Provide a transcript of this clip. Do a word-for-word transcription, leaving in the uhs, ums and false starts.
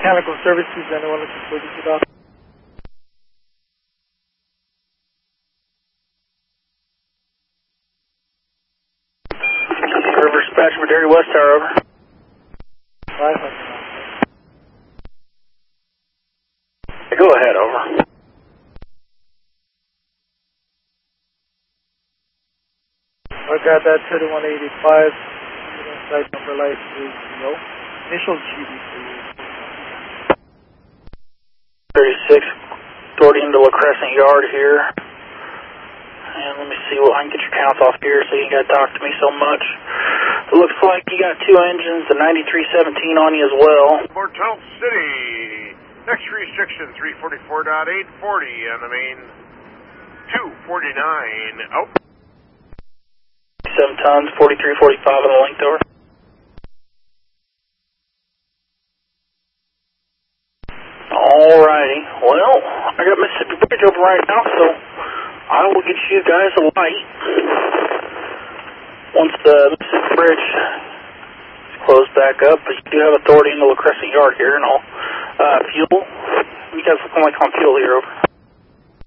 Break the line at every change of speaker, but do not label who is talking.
Mechanical Services, anyone looking for this at all?
River Dispatch, Madera West Tower, over.
five hundred.
Go ahead, over.
I got that thirty-one eighty-five, site number light is zero. Initial G B for you.
thirty-six, Authority into La Crescent Yard here. And let me see what I can get your counts off here so you ain't got to talk to me so much. It looks like you got two engines, the ninety-three seventeen on you as well.
Port Health City, next restriction three forty-four point eight forty on the main two forty-nine, out.
Seven tons, forty-three forty-five on the length over. Alrighty, well, I got Mississippi Bridge over right now, so I will get you guys a light once the Mississippi Bridge is closed back up, but you do have authority in the La Crescent Yard here and all. Uh, fuel, you guys look like on fuel here, over.